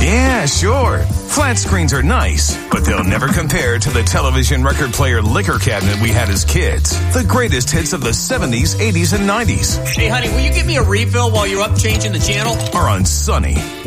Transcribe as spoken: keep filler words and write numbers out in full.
Yeah, sure. Flat screens are nice, but they'll never compare to the television record player liquor cabinet we had as kids. The greatest hits of the seventies, eighties, and nineties Hey, honey, will you give me a refill while you're up changing the channel? are on Sunny.